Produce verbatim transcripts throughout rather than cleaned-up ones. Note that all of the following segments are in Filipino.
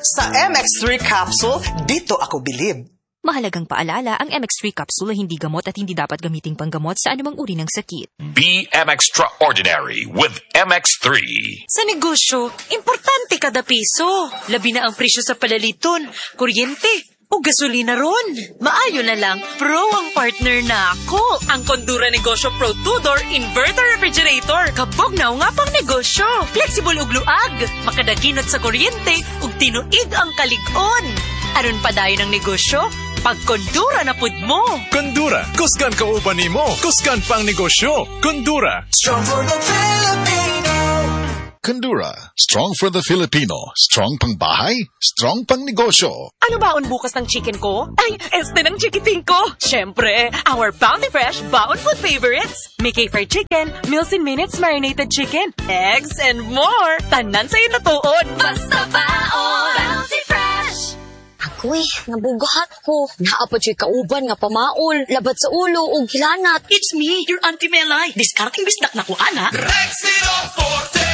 Sa M X three capsule, dito ako bilib. Mahalagang paalala, ang M X three capsule ay hindi gamot at hindi dapat gamiting panggamot sa anumang uri ng sakit. Be M Extraordinary with M X three. Sa negosyo, importante kada piso. Labi na ang presyo sa palaliton, kuryente, o gasolina ron. Maayo na lang, pro ang partner na ako. Ang Condura Negosyo Pro two-door Inverter Refrigerator. Kabog na nga pang negosyo. Flexible ug luag. Makadaginot sa kuryente ug tinuig ang kalig-on. Aron pa dayon ang negosyo, pag Condura na pud mo. Condura, kusgan kauban nimo, kusgan pang negosyo. Condura. Strong for the Filipino. Condura, strong for the Filipino. Strong pang bahay, strong pang negosyo. Ano baon bukas ng chicken ko? Ay, este ng chikiting ko. Siyempre, our Bounty Fresh Baon Food Favorites. Mickey Fried Chicken, Meals in Minutes Marinated Chicken, eggs, and more. Tanan sa inutuon. Basta baon! Bounty Fresh! Ako eh, nabugat ko. Naapod siya kauban nga pamaol, labat sa ulo o gilanat. It's me, your Auntie Melay. Discarding bisdak na ko, ana. Rexino Forte!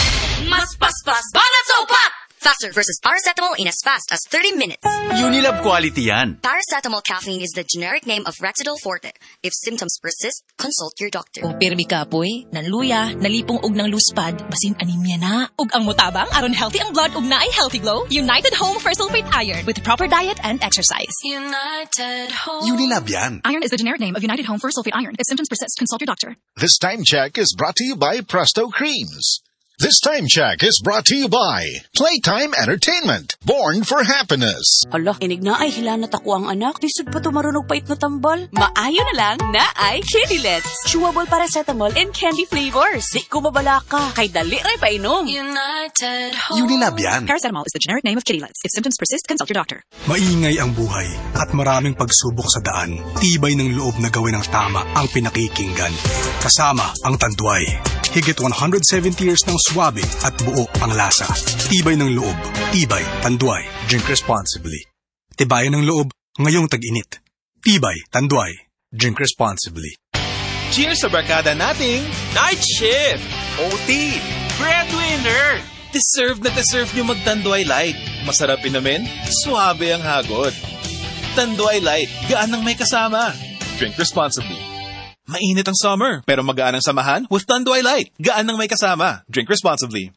Mas paspas, banat sa upat! Faster versus paracetamol in as fast as thirty minutes. Unilab quality yan. Paracetamol caffeine is the generic name of Rexidol Forte. If symptoms persist, consult your doctor. Kung pirmi kapoy, nanluya, nalipong og ng luspad, basin anemia na. Ug ang mutabang aron healthy ang blood ug naay healthy glow, United Home for Sulfate Iron with proper diet and exercise. United Home. Unilab yan. Iron is the generic name of United Home for Sulfate Iron. If symptoms persist, consult your doctor. This time check is brought to you by Presto Creams. This time check is brought to you by Playtime Entertainment, born for happiness. Hala, inig na ay hilanat ako ang anak. Lisod pa to marunong pait na tambal. Maayo na lang na ay Kidilets. Chewable paracetamol and candy flavors. Di ko mabala ka. Kay dali ray painom. United Home. Unilab yan. Paracetamol is the generic name of Kidilets. If symptoms persist, consult your doctor. Maingay ang buhay at maraming pagsubok sa daan. Tibay ng loob na gawin ang tama ang pinakikinggan. Kasama ang Tanduay. Higit one hundred seventy years ng swabe at buo ang lasa. Tibay ng loob. Tibay, Tanduay. Drink responsibly. Tibayan ng loob ngayong tag-init. Tibay, Tanduay. Drink responsibly. Cheers sa barkada nating Night Shift! O T! Breadwinner! Deserve na deserve nyo mag-Tanduay Light. Masarap inamin, suabe ang hagod. Tanduay Light, gaan ang may kasama. Drink responsibly. Mainit ang summer, pero magaan ang samahan with Tanduay Light. Gaan ng may kasama. Drink responsibly.